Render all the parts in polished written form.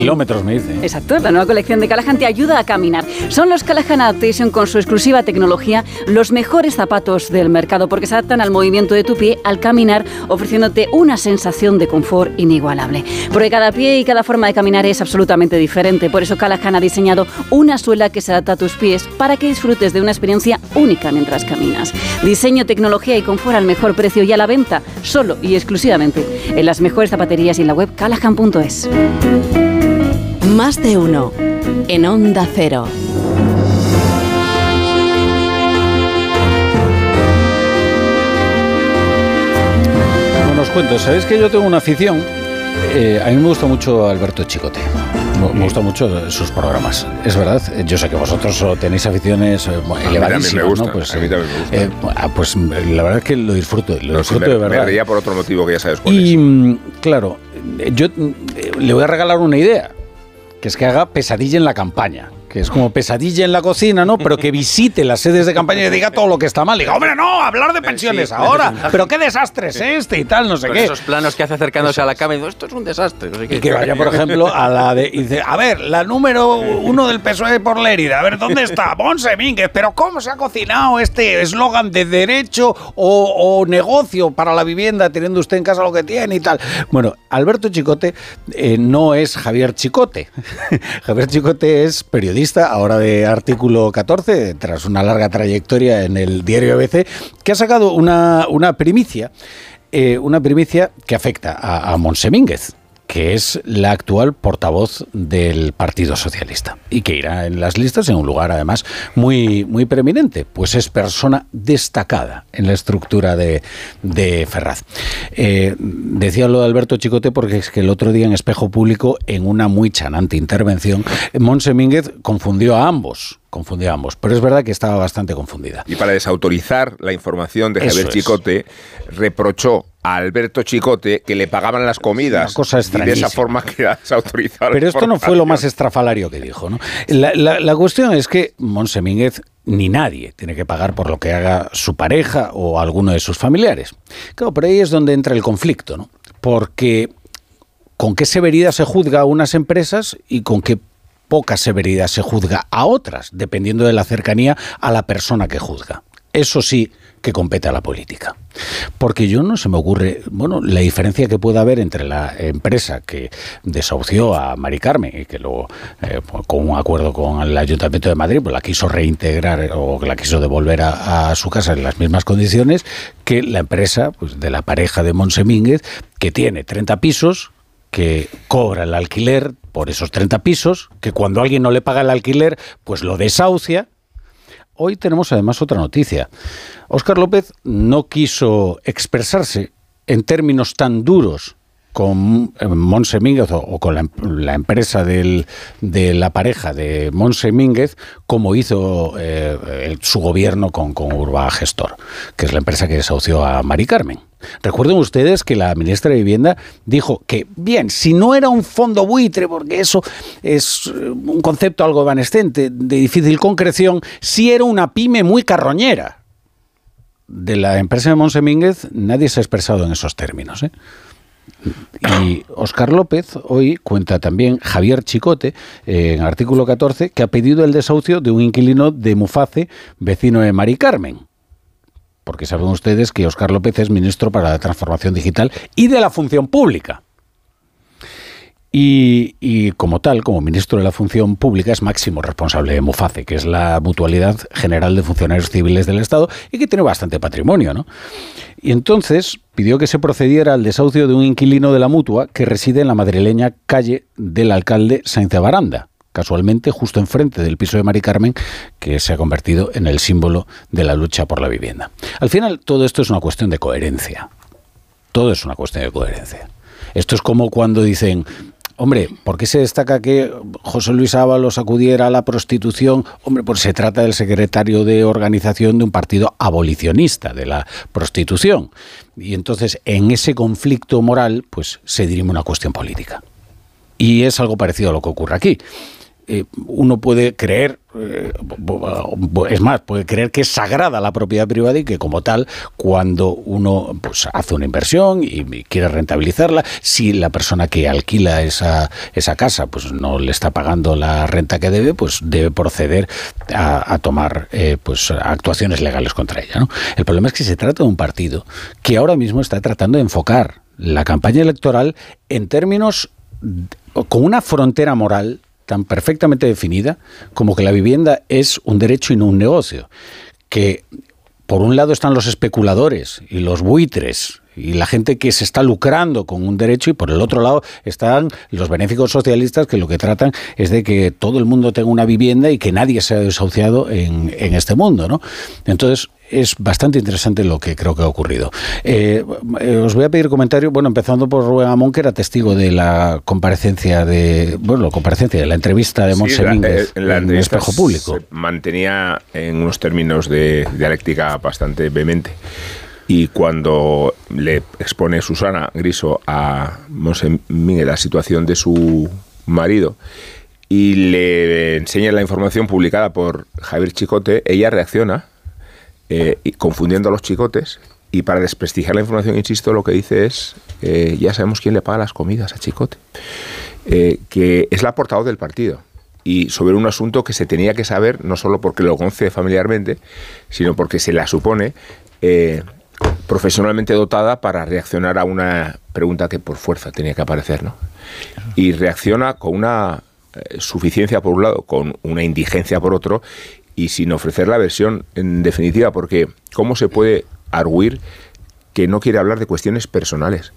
Kilómetros, me dice. Exacto, la nueva colección de Callahan te ayuda a caminar. Son los Callahan Adaptation con su exclusiva tecnología, los mejores zapatos del mercado, porque se adaptan al movimiento de tu pie al caminar, ofreciéndote una sensación de confort inigualable. Porque cada pie y cada forma de caminar es absolutamente diferente. Por eso Callahan ha diseñado una suela que se adapta a tus pies para que disfrutes de una experiencia única mientras caminas. Diseño, tecnología y confort al mejor precio y a la venta, solo y exclusivamente en las mejores zapaterías y en la web callahan.es. Más de uno en Onda Cero. Bueno, os cuento, ¿sabéis que yo tengo una afición? A mí me gusta mucho Alberto Chicote. Me gustan mucho sus programas, es verdad. Yo sé que vosotros tenéis aficiones elevadísimas, gusta, ¿no? Pues, a mí también me gusta. Pues la verdad es que lo disfruto de verdad. Me reía por otro motivo que ya sabes cuál es. Y claro, yo le voy a regalar una idea, que es que haga Pesadilla en la campaña, que es como Pesadilla en la cocina, ¿no? Pero que visite las sedes de campaña y diga todo lo que está mal. Y diga, hombre, no, hablar de pensiones ahora, pero qué desastre es este y tal, no sé qué. Esos planos que hace acercándose a la cama y dice, esto es un desastre. No sé qué. Y que vaya, por ejemplo, a la de... Y dice, a ver, la número 1 del PSOE por Lérida, a ver, ¿dónde está? Monse Mínguez, pero ¿cómo se ha cocinado este eslogan de derecho o negocio para la vivienda, teniendo usted en casa lo que tiene y tal? Bueno, Alberto Chicote no es Javier Chicote. Javier Chicote es periodista, ahora de Artículo 14, tras una larga trayectoria en el diario ABC, que ha sacado una primicia que afecta a Monse Mínguez, que es la actual portavoz del Partido Socialista y que irá en las listas en un lugar además muy, muy preeminente, pues es persona destacada en la estructura de Ferraz. Decía lo de Alberto Chicote porque es que el otro día en Espejo Público, en una muy chanante intervención, Monse Mínguez confundió a ambos, pero es verdad que estaba bastante confundida. Y para desautorizar la información de Javier Chicote, reprochó a Alberto Chicote que le pagaban las comidas. Una cosa extrañísima. Y de esa forma que desautorizado. Pero esto no fue lo más estrafalario que dijo, ¿no? La cuestión es que Monse Mínguez ni nadie tiene que pagar por lo que haga su pareja o alguno de sus familiares. Claro, pero ahí es donde entra el conflicto, ¿no? Porque con qué severidad se juzga a unas empresas y con qué poca severidad se juzga a otras, dependiendo de la cercanía a la persona que juzga. Eso sí que compete a la política. Porque yo no se me ocurre, la diferencia que pueda haber entre la empresa que desahució a Mari Carmen y que luego, con un acuerdo con el Ayuntamiento de Madrid, pues la quiso reintegrar o la quiso devolver a su casa en las mismas condiciones, que la empresa pues, de la pareja de Monse Mínguez, que tiene 30 pisos, que cobra el alquiler por esos 30 pisos, que cuando alguien no le paga el alquiler, pues lo desahucia. Hoy tenemos además otra noticia. Óscar López no quiso expresarse en términos tan duros con Monse Mínguez o con la empresa de la pareja de Monse Mínguez como hizo su gobierno con Urba Gestor, que es la empresa que desahució a Mari Carmen. Recuerden ustedes que la ministra de Vivienda dijo que, bien, si no era un fondo buitre, porque eso es un concepto algo evanescente, de difícil concreción, sí era una pyme muy carroñera. De la empresa de Monse Mínguez nadie se ha expresado en esos términos, ¿eh? Y Óscar López hoy cuenta también Javier Chicote en Artículo 14 que ha pedido el desahucio de un inquilino de Muface, vecino de Mari Carmen, porque saben ustedes que Óscar López es ministro para la transformación digital y de la función pública. Y como tal, como ministro de la Función Pública, es máximo responsable de Muface, que es la Mutualidad General de Funcionarios Civiles del Estado y que tiene bastante patrimonio, ¿no? Y entonces pidió que se procediera al desahucio de un inquilino de la Mutua que reside en la madrileña calle del alcalde Sáenz de Baranda, casualmente justo enfrente del piso de Mari Carmen, que se ha convertido en el símbolo de la lucha por la vivienda. Al final, todo esto es una cuestión de coherencia. Todo es una cuestión de coherencia. Esto es como cuando dicen... Hombre, ¿por qué se destaca que José Luis Ábalos acudiera a la prostitución? Hombre, pues se trata del secretario de organización de un partido abolicionista de la prostitución. Y entonces, en ese conflicto moral, pues se dirime una cuestión política. Y es algo parecido a lo que ocurre aquí. uno puede creer, es más, puede creer que es sagrada la propiedad privada y que como tal, cuando uno pues hace una inversión y quiere rentabilizarla, si la persona que alquila esa casa pues no le está pagando la renta que debe, pues debe proceder a tomar pues actuaciones legales contra ella, ¿no? El problema es que se trata de un partido que ahora mismo está tratando de enfocar la campaña electoral en términos con una frontera moral tan perfectamente definida como que la vivienda es un derecho y no un negocio. Que por un lado están los especuladores y los buitres y la gente que se está lucrando con un derecho, y por el otro lado están los benéficos socialistas que lo que tratan es de que todo el mundo tenga una vivienda y que nadie sea desahuciado en este mundo, ¿no? Entonces es bastante interesante lo que creo que ha ocurrido. Os voy a pedir comentarios, bueno, empezando por Rubén Amón, que era testigo de la comparecencia de la entrevista de Montse Mínguez en Espejo Público. Se mantenía en unos términos de dialéctica bastante vehemente. Y cuando le expone Susana Griso a Montse Mínguez la situación de su marido y le enseña la información publicada por Javier Chicote, ella reacciona confundiendo a los chicotes, y para desprestigiar la información, insisto, lo que dice es ya sabemos quién le paga las comidas a Chicote, que es la portavoz del partido, y sobre un asunto que se tenía que saber, no solo porque lo conoce familiarmente, sino porque se la supone profesionalmente dotada para reaccionar a una pregunta que por fuerza tenía que aparecer, ¿no? Y reacciona con una suficiencia por un lado, con una indigencia por otro, y sin ofrecer la versión en definitiva, porque ¿cómo se puede arguir que no quiere hablar de cuestiones personales?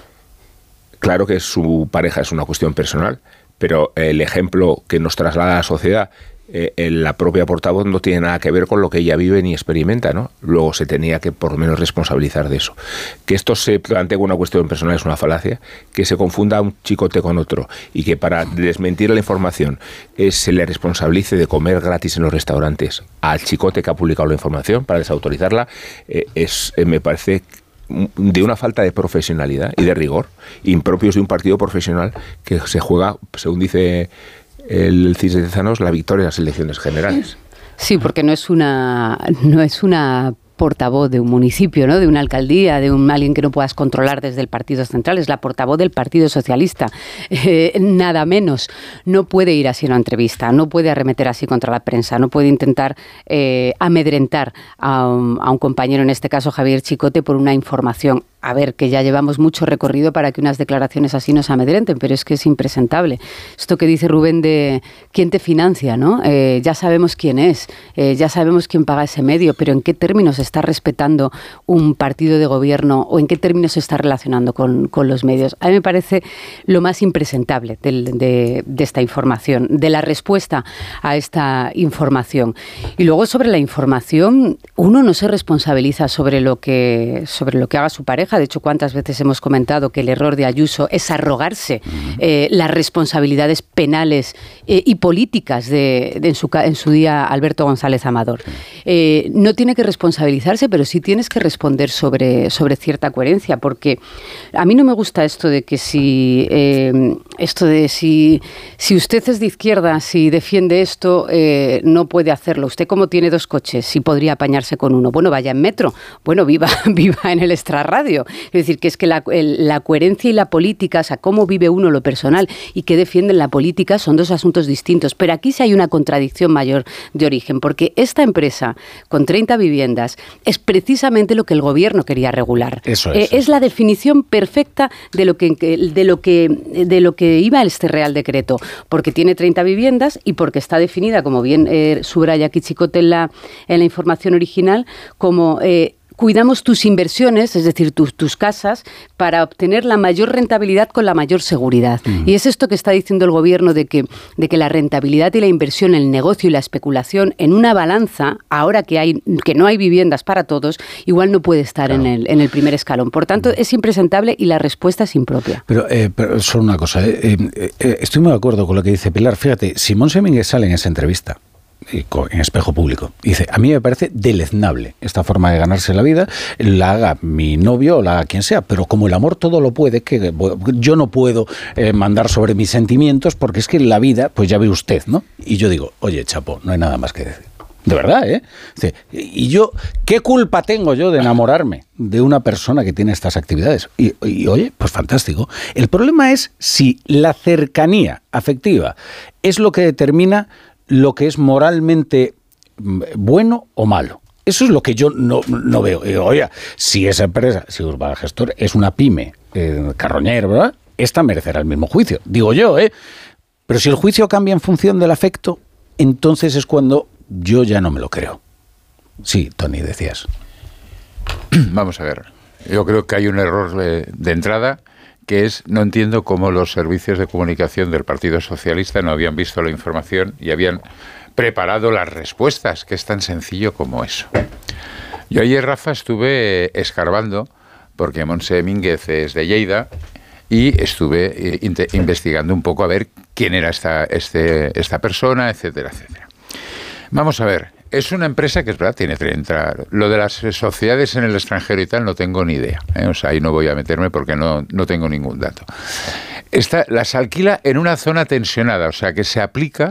Claro que su pareja es una cuestión personal, pero el ejemplo que nos traslada a la sociedad, la propia portavoz, no tiene nada que ver con lo que ella vive ni experimenta, ¿no? Luego se tenía que por lo menos responsabilizar de eso. Que esto se plantee como una cuestión personal es una falacia, que se confunda un chicote con otro y que para desmentir la información se le responsabilice de comer gratis en los restaurantes al chicote que ha publicado la información para desautorizarla, me parece de una falta de profesionalidad y de rigor impropios de un partido profesional que se juega, según dice el CIS de Tezanos, la victoria en las elecciones generales. Sí, porque no es una portavoz de un municipio, ¿no? De una alcaldía, de alguien que no puedas controlar desde el Partido Central, es la portavoz del Partido Socialista, nada menos. No puede ir así a una entrevista, no puede arremeter así contra la prensa, no puede intentar amedrentar a un compañero, en este caso Javier Chicote, por una información. A ver, que ya llevamos mucho recorrido para que unas declaraciones así nos amedrenten, pero es que es impresentable. Esto que dice Rubén de quién te financia, ¿no? Ya sabemos quién es, ya sabemos quién paga ese medio, pero ¿en qué términos está respetando un partido de gobierno o en qué términos se está relacionando con los medios? A mí me parece lo más impresentable de esta información, de la respuesta a esta información. Y luego sobre la información, uno no se responsabiliza sobre lo que haga su pareja. De hecho, ¿cuántas veces hemos comentado que el error de Ayuso es arrogarse las responsabilidades penales y políticas en su día Alberto González Amador? No tiene que responsabilizarse, pero sí tienes que responder sobre cierta coherencia, porque a mí no me gusta esto de que si usted es de izquierda, si defiende esto, no puede hacerlo. Usted, como tiene 2 coches, sí podría apañarse con uno. Bueno, vaya en metro. Bueno, viva en el extrarradio. Es decir, que es que la coherencia y la política, o sea, cómo vive uno lo personal y qué defiende en la política, son 2 asuntos distintos. Pero aquí sí hay una contradicción mayor de origen, porque esta empresa, con 30 viviendas, es precisamente lo que el gobierno quería regular. Eso es. Es la definición perfecta de lo que iba este Real Decreto, porque tiene 30 viviendas y porque está definida, como bien subraya aquí Chicote en la información original, como cuidamos tus inversiones, es decir, tus casas, para obtener la mayor rentabilidad con la mayor seguridad. Y es esto que está diciendo el gobierno de que la rentabilidad y la inversión, el negocio y la especulación en una balanza, ahora que no hay viviendas para todos, igual no puede estar en el primer escalón. Por tanto, es impresentable y la respuesta es impropia. Pero solo una cosa, estoy muy de acuerdo con lo que dice Pilar. Fíjate, si Montse Mínguez sale en esa entrevista, en espejo público. Dice, a mí me parece deleznable esta forma de ganarse la vida, la haga mi novio o la haga quien sea, pero como el amor todo lo puede, que yo no puedo mandar sobre mis sentimientos, porque es que la vida, pues ya ve usted, ¿no? Y yo digo, oye, chapo, no hay nada más que decir. De verdad, ¿eh? Y yo, ¿qué culpa tengo yo de enamorarme de una persona que tiene estas actividades? Y oye, pues fantástico. El problema es si la cercanía afectiva es lo que determina lo que es moralmente bueno o malo. Eso es lo que yo no veo. Oye, si esa empresa, si Urbangestor es una pyme, carroñero, ¿verdad? Esta merecerá el mismo juicio, digo yo, ¿eh? Pero si el juicio cambia en función del afecto, entonces es cuando yo ya no me lo creo. Sí, Tony, decías. Vamos a ver. Yo creo que hay un error de entrada, que es, no entiendo cómo los servicios de comunicación del Partido Socialista no habían visto la información y habían preparado las respuestas, que es tan sencillo como eso. Yo ayer, Rafa, estuve escarbando, porque Montse Mínguez es de Lleida, y estuve investigando un poco a ver quién era esta persona, etcétera, etcétera. Vamos a ver, es una empresa que es verdad, tiene 30... Lo de las sociedades en el extranjero y tal no tengo ni idea, ¿eh? O sea, ahí no voy a meterme porque no tengo ningún dato. Las alquila en una zona tensionada, o sea que se aplica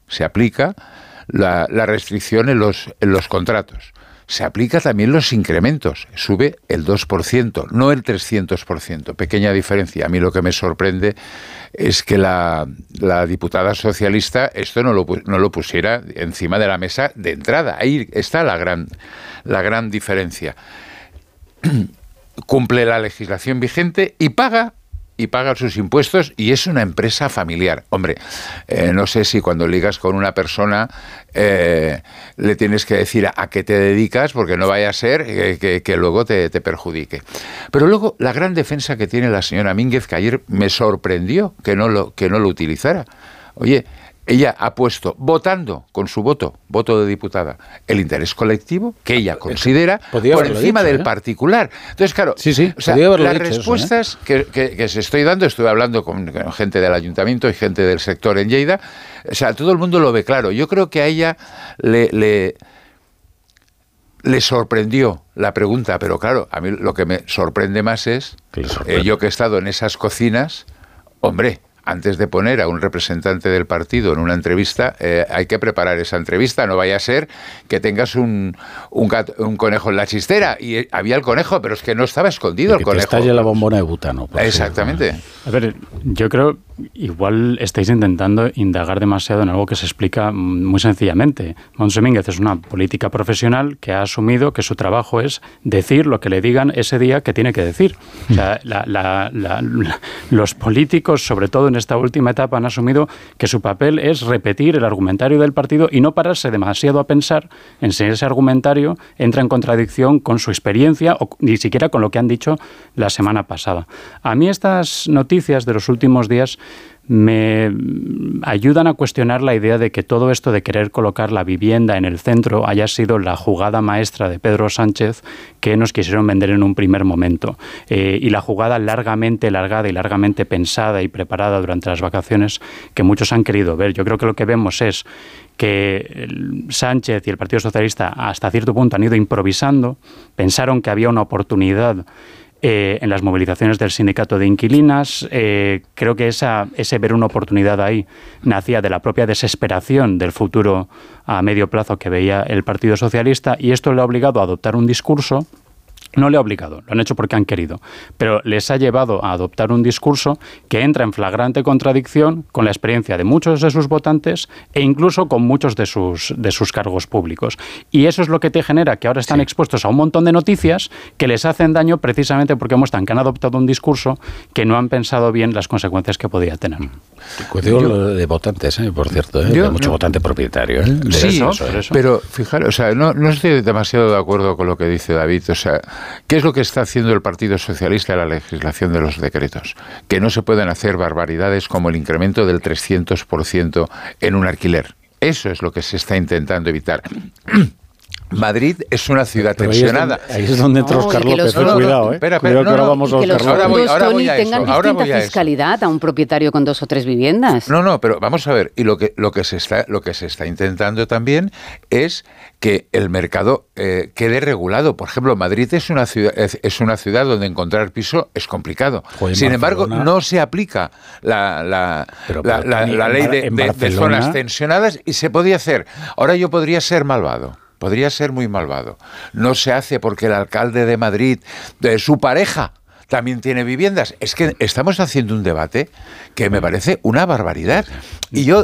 la restricción en los contratos. Se aplica también los incrementos, sube el 2%, no el 300%, pequeña diferencia. A mí lo que me sorprende es que la diputada socialista esto no lo pusiera encima de la mesa de entrada. Ahí está la gran diferencia. Cumple la legislación vigente y paga sus impuestos, y es una empresa familiar. Hombre, no sé si cuando ligas con una persona le tienes que decir a qué te dedicas, porque no vaya a ser que luego te perjudique. Pero luego la gran defensa que tiene la señora Mínguez, que ayer me sorprendió que no lo utilizara. Oye, ella ha puesto, votando con su voto de diputada, el interés colectivo que ella considera por encima del particular. Entonces, claro, sí, o sea, las respuestas que se estoy dando, estuve hablando con gente del ayuntamiento y gente del sector en Lleida, o sea, todo el mundo lo ve claro. Yo creo que a ella le sorprendió la pregunta, pero claro, a mí lo que me sorprende más es, yo que he estado en esas cocinas, hombre, antes de poner a un representante del partido en una entrevista, hay que preparar esa entrevista. No vaya a ser que tengas un conejo en la chistera. Y había el conejo, pero es que no estaba escondido el conejo. Que estalle la bombona de butano. Exactamente. A ver, yo creo, igual estáis intentando indagar demasiado en algo que se explica muy sencillamente. Montse Mínguez es una política profesional que ha asumido que su trabajo es decir lo que le digan ese día que tiene que decir. O sea, los políticos, sobre todo en esta última etapa, han asumido que su papel es repetir el argumentario del partido y no pararse demasiado a pensar en si ese argumentario entra en contradicción con su experiencia o ni siquiera con lo que han dicho la semana pasada. A mí estas noticias de los últimos días me ayudan a cuestionar la idea de que todo esto de querer colocar la vivienda en el centro haya sido la jugada maestra de Pedro Sánchez que nos quisieron vender en un primer momento. Y la jugada largamente largada y largamente pensada y preparada durante las vacaciones que muchos han querido ver. Yo creo que lo que vemos es que Sánchez y el Partido Socialista hasta cierto punto han ido improvisando, pensaron que había una oportunidad en las movilizaciones del sindicato de inquilinas. Creo que ese ver una oportunidad ahí nacía de la propia desesperación del futuro a medio plazo que veía el Partido Socialista, y esto le ha obligado a adoptar un discurso. No le ha obligado, lo han hecho porque han querido, pero les ha llevado a adoptar un discurso que entra en flagrante contradicción con la experiencia de muchos de sus votantes e incluso con muchos de sus cargos públicos. Y eso es lo que te genera que ahora están expuestos a un montón de noticias que les hacen daño precisamente porque muestran que han adoptado un discurso que no han pensado bien las consecuencias que podía tener. Digo lo de votantes, por cierto, de mucho votante propietario. Sí, eso. Pero fijaros, o sea, no estoy demasiado de acuerdo con lo que dice David. O sea, ¿qué es lo que está haciendo el Partido Socialista en la legislación de los decretos? Que no se pueden hacer barbaridades como el incremento del 300% en un alquiler. Eso es lo que se está intentando evitar. Madrid es una ciudad Pero tensionada. Ahí es donde entra Óscar López, cuidado, Espera, cuidado que ahora vamos a que los Óscar fondos, López. Tony, tengan distinta fiscalidad a un propietario con 2 o 3 viviendas. No, pero vamos a ver, y lo que se está intentando también es que el mercado quede regulado. Por ejemplo, Madrid es una ciudad donde encontrar piso es complicado. Joder, sin embargo, Barcelona, no se aplica la ley de zonas tensionadas y se podía hacer. Ahora yo podría ser malvado. Podría ser muy malvado. No se hace porque el alcalde de Madrid, su pareja, también tiene viviendas. Es que estamos haciendo un debate que me parece una barbaridad. Y yo